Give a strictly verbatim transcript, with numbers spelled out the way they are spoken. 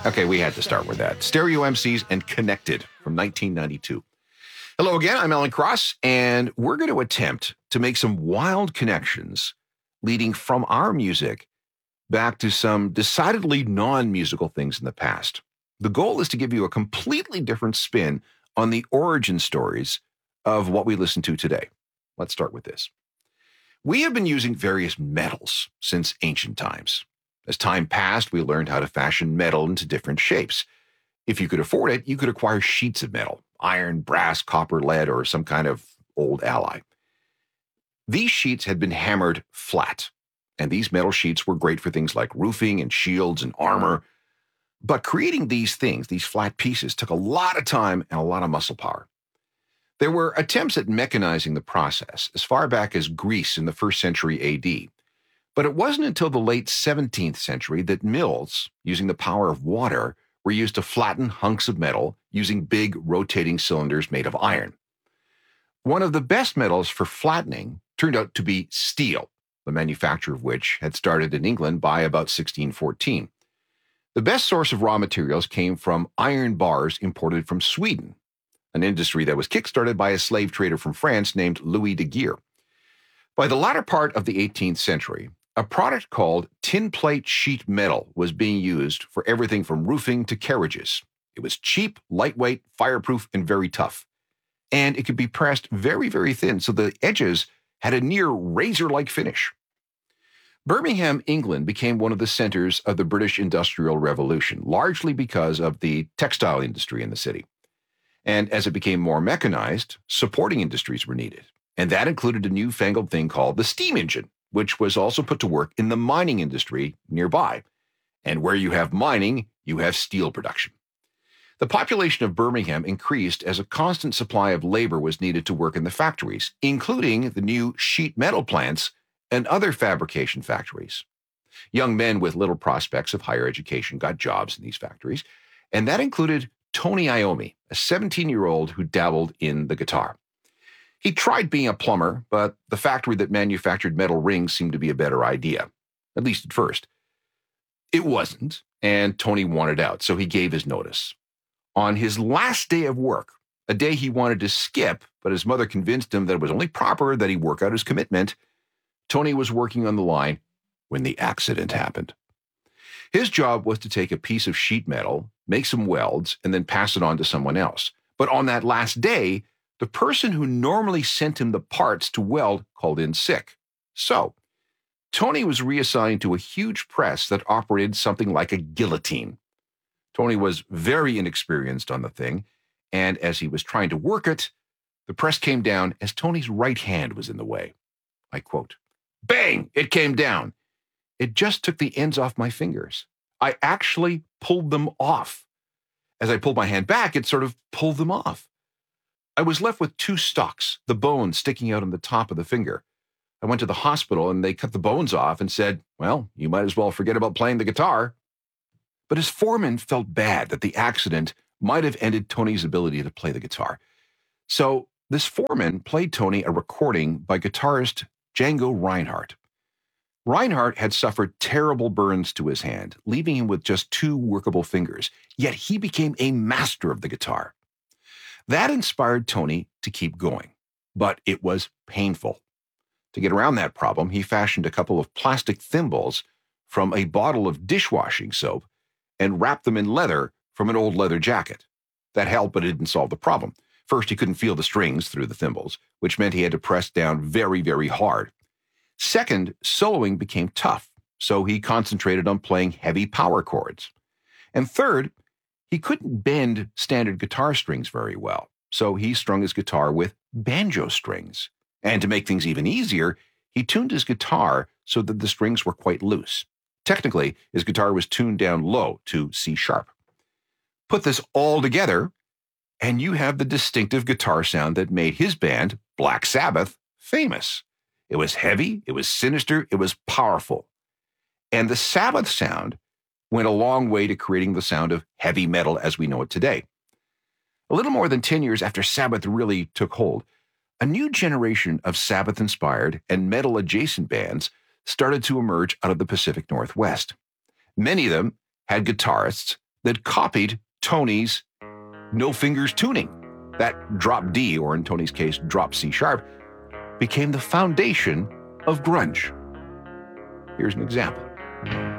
Okay, we had to start with that. Stereo M Cs and Connected from nineteen ninety-two. Hello again, I'm Alan Cross, and we're going to attempt to make some wild connections leading from our music back to some decidedly non-musical things in the past. The goal is to give you a completely different spin on the origin stories of what we listen to today. Let's start with this. We have been using various metals since ancient times. As time passed, we learned how to fashion metal into different shapes. If you could afford it, you could acquire sheets of metal, iron, brass, copper, lead, or some kind of old ally. These sheets had been hammered flat, and these metal sheets were great for things like roofing and shields and armor. But creating these things, these flat pieces, took a lot of time and a lot of muscle power. There were attempts at mechanizing the process as far back as Greece in the first century A D. But it wasn't until the late seventeenth century that mills, using the power of water, were used to flatten hunks of metal using big rotating cylinders made of iron. One of the best metals for flattening turned out to be steel, the manufacture of which had started in England by about sixteen fourteen. The best source of raw materials came from iron bars imported from Sweden, an industry that was kickstarted by a slave trader from France named Louis de Geer. By the latter part of the eighteenth century, a product called tin plate sheet metal was being used for everything from roofing to carriages. It was cheap, lightweight, fireproof, and very tough. And it could be pressed very, very thin, so the edges had a near razor-like finish. Birmingham, England became one of the centers of the British Industrial Revolution, largely because of the textile industry in the city. And as it became more mechanized, supporting industries were needed. And that included a newfangled thing called the steam engine, which was also put to work in the mining industry nearby. And where you have mining, you have steel production. The population of Birmingham increased as a constant supply of labor was needed to work in the factories, including the new sheet metal plants and other fabrication factories. Young men with little prospects of higher education got jobs in these factories, and that included Tony Iommi, a seventeen-year-old who dabbled in the guitar. He tried being a plumber, but the factory that manufactured metal rings seemed to be a better idea, at least at first. It wasn't, and Tony wanted out, so he gave his notice. On his last day of work, a day he wanted to skip, but his mother convinced him that it was only proper that he work out his commitment, Tony was working on the line when the accident happened. His job was to take a piece of sheet metal, make some welds, and then pass it on to someone else. But on that last day, the person who normally sent him the parts to weld called in sick. So, Tony was reassigned to a huge press that operated something like a guillotine. Tony was very inexperienced on the thing, and as he was trying to work it, the press came down as Tony's right hand was in the way. I quote, "Bang! It came down. It just took the ends off my fingers. I actually pulled them off. As I pulled my hand back, it sort of pulled them off. I was left with two stalks, the bone sticking out on the top of the finger. I went to the hospital and they cut the bones off and said, well, you might as well forget about playing the guitar." But his foreman felt bad that the accident might have ended Tony's ability to play the guitar. So this foreman played Tony a recording by guitarist Django Reinhardt. Reinhardt had suffered terrible burns to his hand, leaving him with just two workable fingers, yet he became a master of the guitar. That inspired Tony to keep going, but it was painful. To get around that problem, he fashioned a couple of plastic thimbles from a bottle of dishwashing soap and wrapped them in leather from an old leather jacket. That helped, but it didn't solve the problem. First, he couldn't feel the strings through the thimbles, which meant he had to press down very, very hard. Second, soloing became tough, so he concentrated on playing heavy power chords. And third, he couldn't bend standard guitar strings very well, so he strung his guitar with banjo strings. And to make things even easier, he tuned his guitar so that the strings were quite loose. Technically, his guitar was tuned down low to C sharp. Put this all together, and you have the distinctive guitar sound that made his band, Black Sabbath, famous. It was heavy, it was sinister, it was powerful. And the Sabbath sound went a long way to creating the sound of heavy metal as we know it today. A little more than ten years after Sabbath really took hold, a new generation of Sabbath-inspired and metal-adjacent bands started to emerge out of the Pacific Northwest. Many of them had guitarists that copied Tony's no fingers tuning. That drop D, or in Tony's case, drop C sharp, became the foundation of grunge. Here's an example.